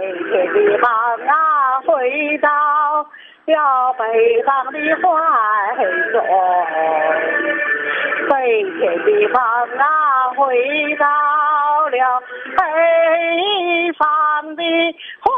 天的忙啊，回到了北方的怀中，北天的忙啊，回到了北方的怀